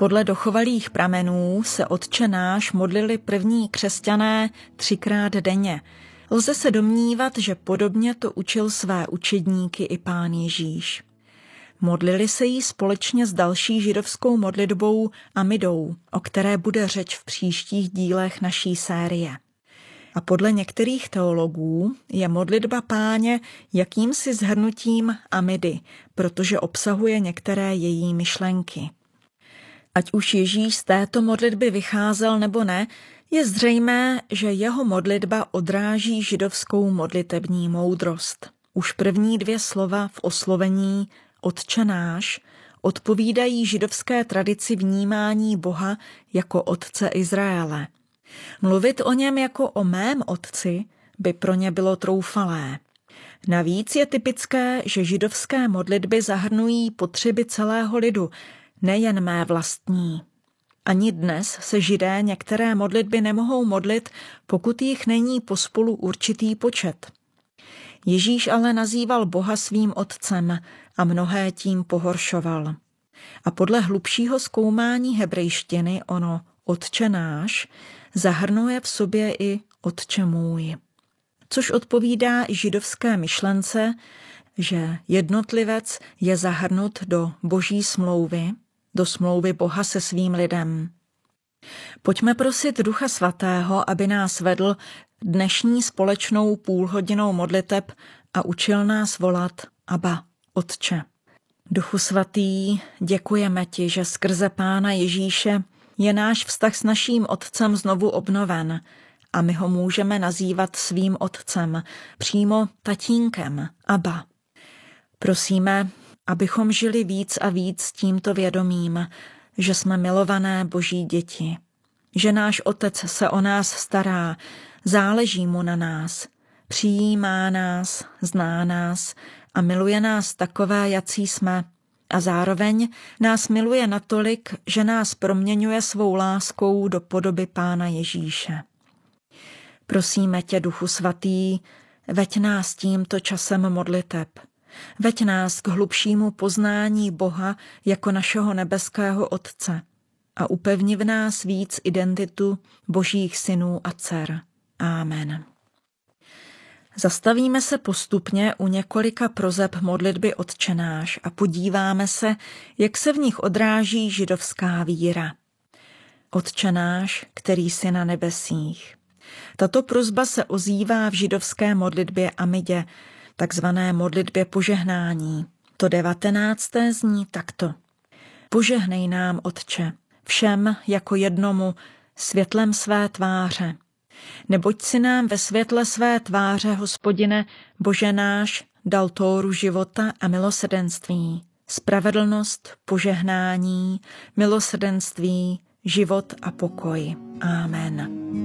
Podle dochovalých pramenů se Otče náš modlili první křesťané 3krát denně. Lze se domnívat, že podobně to učil své učedníky i Pán Ježíš. Modlili se jí společně s další židovskou modlitbou Amidou, o které bude řeč v příštích dílech naší série. A podle některých teologů je modlitba Páně jakýmsi shrnutím Amidy, protože obsahuje některé její myšlenky. Ať už Ježíš z této modlitby vycházel nebo ne, je zřejmé, že jeho modlitba odráží židovskou modlitební moudrost. Už první 2 slova v oslovení Otče náš odpovídají židovské tradici vnímání Boha jako Otce Izraele. Mluvit o něm jako o mém otci by pro ně bylo troufalé. Navíc je typické, že židovské modlitby zahrnují potřeby celého lidu, nejen mé vlastní. Ani dnes se Židé některé modlitby nemohou modlit, pokud jich není pospolu určitý počet. Ježíš ale nazýval Boha svým otcem a mnohé tím pohoršoval. A podle hlubšího zkoumání hebrejštiny ono Otče náš zahrnuje v sobě i Otče můj. Což odpovídá i židovské myšlence, že jednotlivec je zahrnut do Boží smlouvy, do smlouvy Boha se svým lidem. Pojďme prosit Ducha Svatého, aby nás vedl dnešní společnou půlhodinou modliteb a učil nás volat Abba, Otče. Duchu Svatý, děkujeme ti, že skrze Pána Ježíše je náš vztah s naším Otcem znovu obnoven a my ho můžeme nazývat svým Otcem, přímo tatínkem, Abba. Prosíme, abychom žili víc a víc tímto vědomím, že jsme milované Boží děti, že náš Otec se o nás stará, záleží mu na nás, přijímá nás, zná nás a miluje nás takové, jací jsme, a zároveň nás miluje natolik, že nás proměňuje svou láskou do podoby Pána Ježíše. Prosíme tě, Duchu Svatý, veď nás tímto časem modliteb. Veď nás k hlubšímu poznání Boha jako našeho nebeského Otce a upevni v nás víc identitu Božích synů a dcer. Amen. Zastavíme se postupně u několika prozeb modlitby Otče náš a podíváme se, jak se v nich odráží židovská víra. Otče náš, který jsi na nebesích. Tato prosba se ozývá v židovské modlitbě Amidě, takzvané modlitbě požehnání. To 19. zní takto. Požehnej nám, Otče, všem jako jednomu světlem své tváře. Neboť si nám ve světle své tváře, Hospodine, Bože náš, dal Tóru života a milosrdenství, spravedlnost, požehnání, milosrdenství, život a pokoj. Amen.